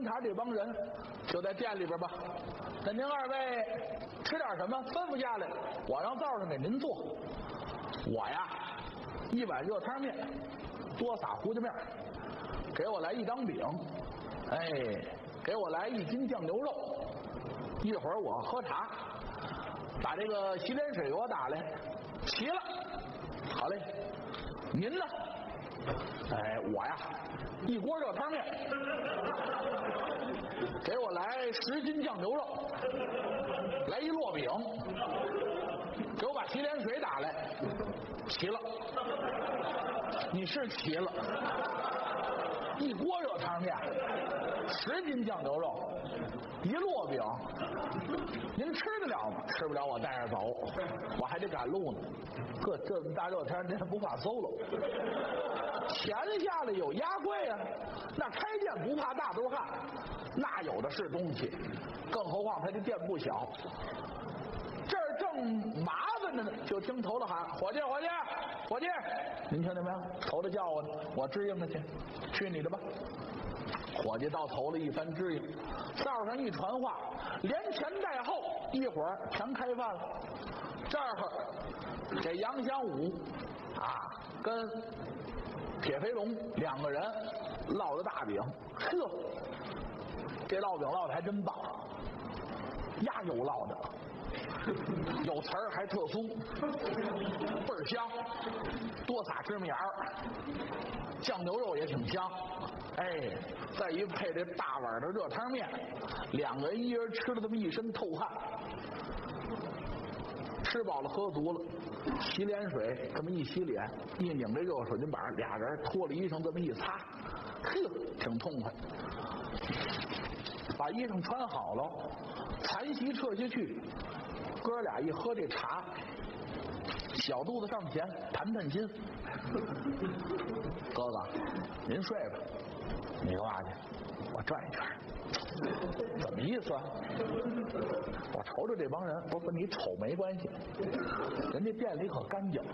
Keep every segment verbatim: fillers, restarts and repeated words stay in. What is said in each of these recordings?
察这帮人，就在店里边吧。那您二位吃点什么？吩咐下来，我让灶上给您做。我呀，一碗热汤面，多撒胡椒面，给我来一张饼，哎，给我来一斤酱牛肉。一会儿我喝茶，把这个洗脸水给我打来。齐了，好嘞。您呢？哎，我呀，一锅热汤面，给我来十斤酱牛肉，来一烙饼，给我把洗脸水打来。齐了，你是齐了。一锅热汤面，十斤酱牛肉，一烙饼，您吃得了吗？吃不了，我带着走，我还得赶路呢。呵，这么大热天，您还不怕馊了？钱下来有压柜啊，那开店不怕大肚汉，那有的是东西，更何况他这店不小。这儿正麻烦着呢，就听头子喊：“伙计，伙计，伙计！”您听见没有？头子叫我呢，我支应他去，去你的吧。伙计到头了一番支应，道上一传话，连前带后，一会儿全开饭了。这儿这杨香武啊，跟铁飞龙两个人烙的大饼，呵，这烙饼烙的还真棒，鸭油烙的。有词儿还特酥，倍儿香，多撒芝麻芽儿，酱牛肉也挺香，哎，再一配这大碗的热汤面，两个人一人吃了这么一身透汗，吃饱了喝足了，洗脸水这么一洗脸，一拧这热水巾板，俩人脱了衣裳这么一擦，呵，挺痛快。把衣裳穿好了，残席撤下去，哥俩一喝这茶，小肚子上前谈谈心。哥哥，您睡吧，你干嘛去？我转一圈。怎么意思啊？我瞅瞅这帮人，不是你瞅没关系，人家店里可干净。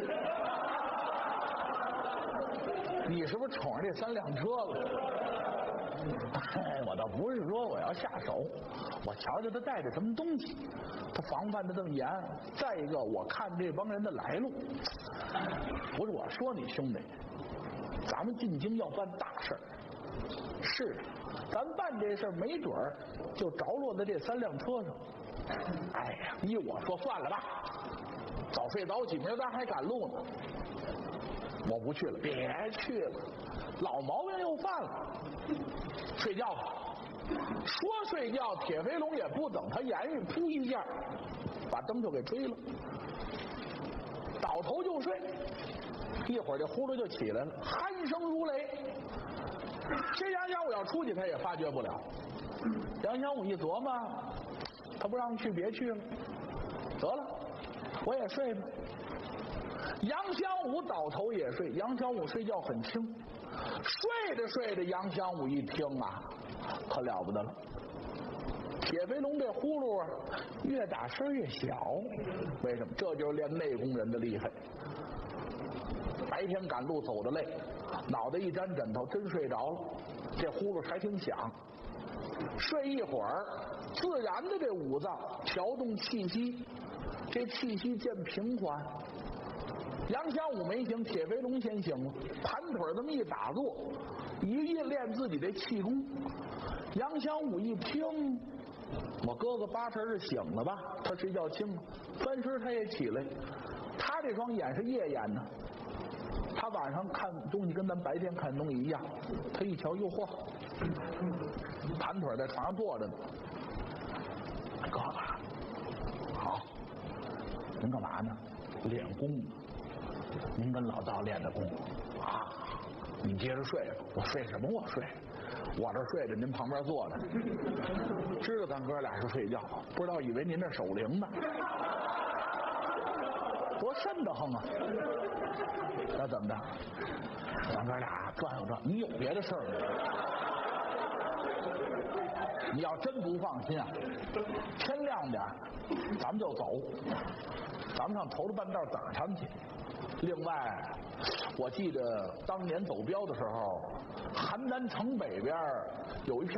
你是不是宠着这三辆车了？哎，我倒不是说我要下手，我瞧瞧他带着什么东西，他防范的这么严。再一个，我看这帮人的来路，不是我说你兄弟，咱们进京要办大事儿，是，咱办这事儿没准儿就着落在这三辆车上。哎呀，依我说算了吧，早睡早起，明儿咱还赶路呢。我不去了，别去了，老毛病又犯了。睡觉吧，说睡觉，铁飞龙也不等他言语，扑一下把灯就给吹了，倒头就睡。一会儿这呼噜就起来了，鼾声如雷。这杨香武要出去，他也发觉不了。杨香武一琢磨，他不让去，别去了，得了，我也睡吧。杨香武倒头也睡，杨香武睡觉很轻，睡着睡着，杨香武一听啊，可了不得了。铁飞龙这呼噜啊，越打声越小，为什么？这就是练内功人的厉害。白天赶路走得累，脑袋一沾枕头，真睡着了，这呼噜还挺响。睡一会儿，自然的这五脏调动气息，这气息渐平缓。杨香武没醒，铁飞龙先醒了，盘腿这么一打坐，一一练自己的气功。杨香武一听，我哥哥八成是醒了吧？他睡觉轻，翻身他也起来。他这双眼是夜眼呢，他晚上看东西跟咱白天看东西一样。他一瞧，哟嚯，盘腿在床上坐着呢。哥哥，好，您干嘛呢？练功呢。您跟老道练的功啊，你接着睡吧。我睡什么？我睡，我这睡着，您旁边坐着，知道咱哥俩是睡觉，不知道以为您这守灵呢，多瘆得慌啊！那怎么着？咱哥俩转悠转，你有别的事儿吗？你要真不放心啊，天亮点咱们就走，咱们上头的半道等着他们去。另外，我记得当年走镖的时候，邯郸城北边有一片